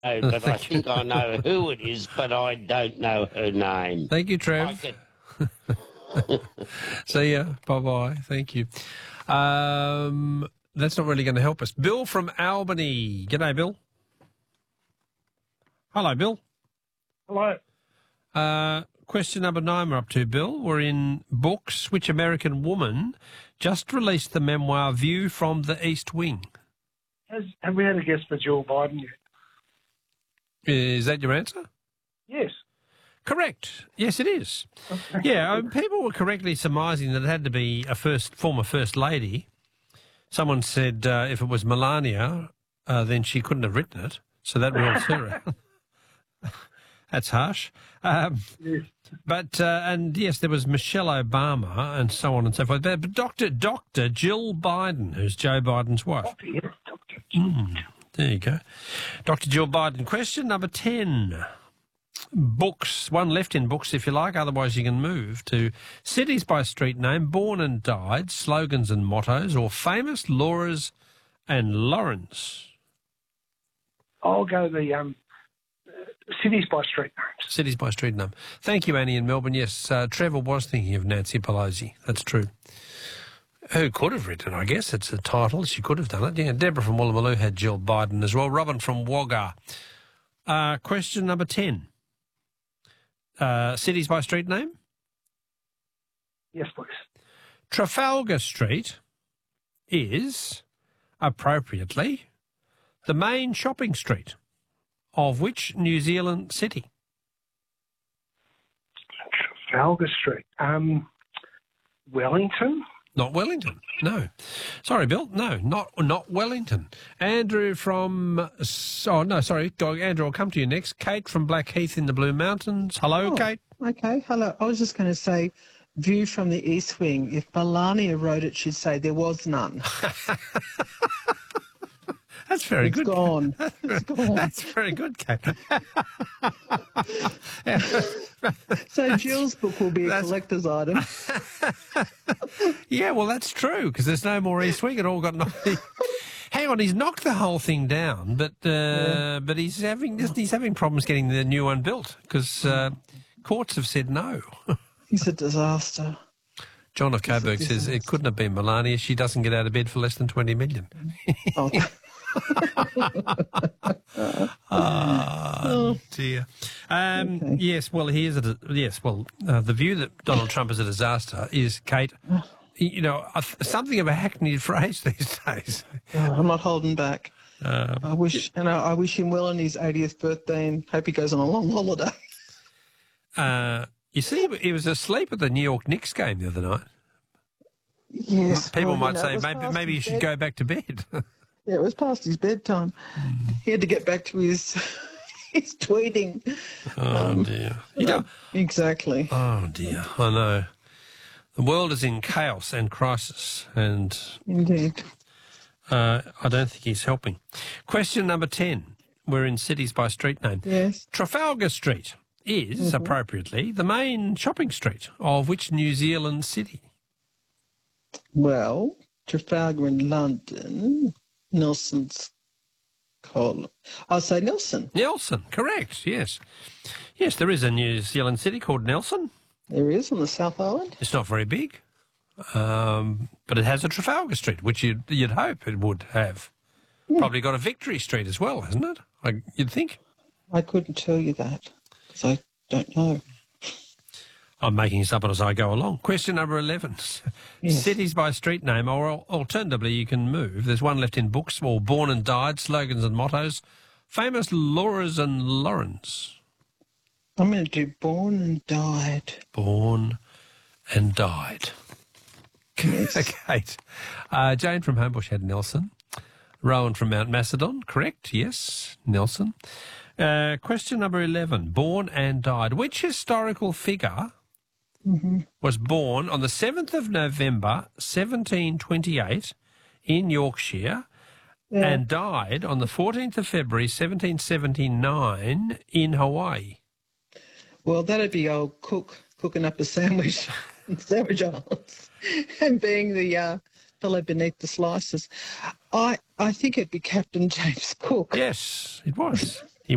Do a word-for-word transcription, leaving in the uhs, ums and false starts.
Oh, but I think I know who it is, but I don't know her name. Thank you, Trev. Could... See ya. Bye-bye. Thank you. Um, that's not really going to help us. Bill from Albany. G'day, Bill. Hello, Bill. Hello. Uh, question number nine we're up to, Bill. We're in books. Which American woman just released the memoir View from the East Wing? Has, have we had a guess for Jill Biden yet? Is that your answer? Yes. Correct. Yes, it is. Yeah, um, people were correctly surmising that it had to be a first former First Lady. Someone said uh, if it was Melania, uh, then she couldn't have written it. So that rules her out. That's harsh. Um, Yes. but, uh, and yes, there was Michelle Obama and so on and so forth. But, but Doctor Doctor Jill Biden, who's Joe Biden's wife. Doctor, yes, Doctor. Mm, there you go. Doctor Jill Biden. Question number ten. Books. One left in books, if you like. Otherwise, you can move to cities by street name, born and died, slogans and mottos, or famous Laura's and Lawrence. I'll go the um, uh, cities by street names. Cities by street name. Thank you, Annie in Melbourne. Yes, uh, Trevor was thinking of Nancy Pelosi. That's true. Who could have written it, I guess. It's a title. She could have done it. Yeah, Deborah from Woolloomooloo had Jill Biden as well. Robin from Wagga. Uh, question number ten. Uh, cities by street name? Yes, please. Trafalgar Street is, appropriately, the main shopping street of which New Zealand city? Trafalgar Street. Um, Wellington? Not Wellington, no. Sorry, Bill, no, not not Wellington. Andrew from, oh, no, sorry, Andrew, I'll come to you next. Kate from Blackheath in the Blue Mountains. Hello, Oh, Kate. Okay, hello. I was just going to say, View from the East Wing. If Melania wrote it, she'd say there was none. That's very It's good. gone. It's gone. That's very good, Kate. So Jill's book will be a That's- collector's item. Yeah, well, that's true, because there's no more East Wing. It all got knocked. Hang on, he's knocked the whole thing down, but uh, yeah. but he's having he's having problems getting the new one built because uh, courts have said no. It's a disaster. John of Coburg says it couldn't have been Melania. She doesn't get out of bed for less than twenty million. Oh. Oh, dear. Um, Okay. Yes, well, here's a yes. Well, uh, the view that Donald Trump is a disaster is, Kate, you know, a, something of a hackneyed phrase these days. Oh, I'm not holding back. Um, I wish, and I, I wish him well on his eightieth birthday, and hope he goes on a long holiday. uh, you see, he was asleep at the New York Knicks game the other night. Yes, People well, you might know, say it was maybe past maybe you his should bed- go back to bed. Yeah, it was past his bedtime. He had to get back to his his tweeting. Oh dear. You know, Exactly. oh dear. I know. The world is in chaos and crisis, and Indeed. uh, I don't think he's helping. Question number ten. We're in cities by street name. Yes. Trafalgar Street is, appropriately, the main shopping street of which New Zealand city? Well, Trafalgar in London, Nelson's column. I'll say Nelson. Nelson, correct, yes. Yes, there is a New Zealand city called Nelson. There is on the South Island. It's not very big, um, but it has a Trafalgar Street, which you'd, you'd hope it would have. Probably got a Victory Street as well, hasn't it? I, you'd think. I couldn't tell you that because I don't know. I'm making this up as I go along. Question number eleven. Yes. Cities by street name, or al- alternatively, you can move. There's one left in books, or born and died, slogans and mottos. Famous Laura's and Lawrence. I'm going to do Born and Died. Born and died. Yes. Kate. Uh, Jane from Homebush had Nelson. Rowan from Mount Macedon, correct, yes, Nelson. Uh, question number eleven, born and died. Which historical figure was born on the seventh of November, seventeen twenty-eight, in Yorkshire, Yeah. and died on the fourteenth of February, seventeen seventy-nine, in Hawaii? Well, that'd be old Cook cooking up a sandwich in Sandwich Islands and being the uh, fellow beneath the slices. I I think it'd be Captain James Cook. Yes, it was.